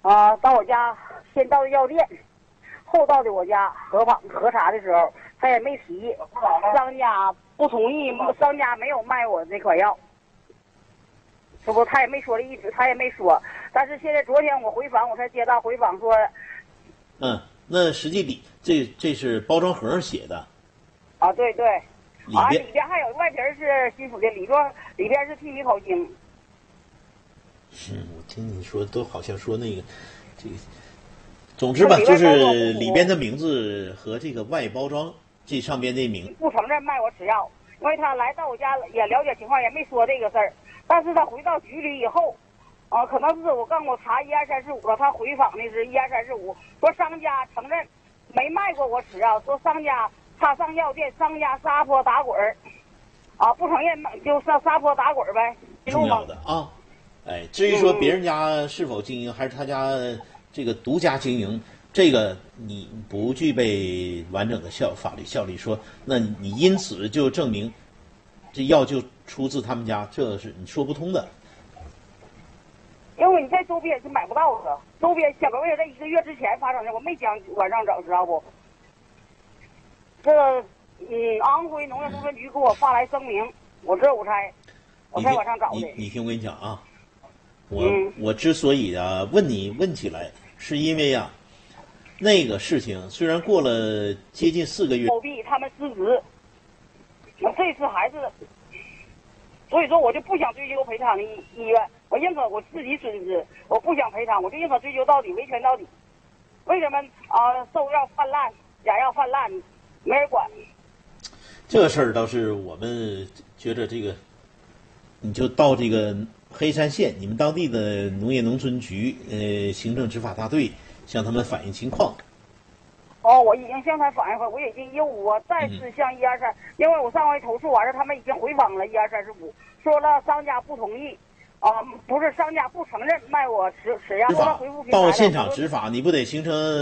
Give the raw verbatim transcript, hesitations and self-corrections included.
啊，到我家先到的药店，后到的我家核访核查的时候，他也没提，商家不同意，商家没有卖我这款药。这不，他也没说这意思，他也没说。但是现在昨天我回访，我才接到回访说， 嗯，那实际里这这是包装盒写的。 啊，对对， 里边、 啊、里边还有外皮是新府的，里边里边是替米口精。 嗯，我听你说都好像说那个，这个，总之吧，就是里边的名字和这个外包装这上边的名不承认卖我吃药，因为他来到我家也了解情况，也没说这个事儿。但是他回到局里以后，啊、呃，可能是我刚我查一二三四五了，他回访的是一二三四五，说商家承认没卖过我吃药，说商家他上药店，商家撒泼打滚儿，啊，不承认就上撒泼打滚儿呗， 重要的啊。哎，至于说别人家是否经营，还是他家这个独家经营，这个你不具备完整的效法律效力说，那你因此就证明这药就出自他们家，这是你说不通的。 因为你在周边是买不到的，周边小个月在一个月之前发生的，我没讲往上整，知道不？这个嗯，安徽农业农村局给我发来声明，我这我才我才往上找的。 你你听我跟你讲啊。我我之所以啊问你问起来，是因为啊，那个事情虽然过了接近四个月， 包庇他们失职，我这次还是，所以说我就不想追究赔偿的意愿，我认可我自己损失，我不想赔偿，我就认可追究到底，维权到底。为什么啊、呃、兽药泛滥，假药泛滥，没人管？ 这个事儿倒是我们觉得这个，你就到这个。黑山县，你们当地的农业农村局呃行政执法大队向他们反映情况。 哦，我已经向他反映过，我已经又我再次向一二三，因为我上回投诉完了，他们已经回访了一二三四五，说了商家不同意，啊、呃，不是商家不承认卖我吃吃药，他回复平台到现场执法，你不得形成。